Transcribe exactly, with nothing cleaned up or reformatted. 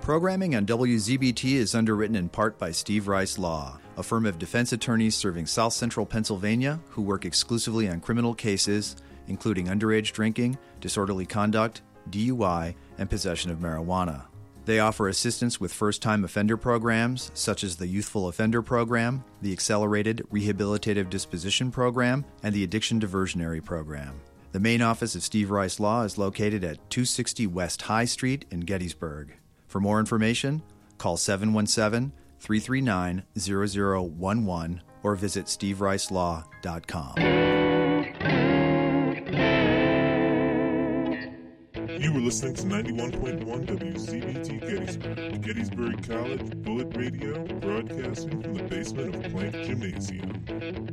Programming on W Z B T is underwritten in part by Steve Rice Law, a firm of defense attorneys serving South Central Pennsylvania who work exclusively on criminal cases, including underage drinking, disorderly conduct, D U I, and possession of marijuana. They offer assistance with first-time offender programs, such as the Youthful Offender Program, the Accelerated Rehabilitative Disposition Program, and the Addiction Diversionary Program. The main office of Steve Rice Law is located at two sixty West High Street in Gettysburg. For more information, call seven one seven, three three nine, zero zero one one or visit steve rice law dot com. You were listening to ninety-one point one W Z B T Gettysburg, Gettysburg College Bullet Radio, broadcasting from the basement of Plank Gymnasium.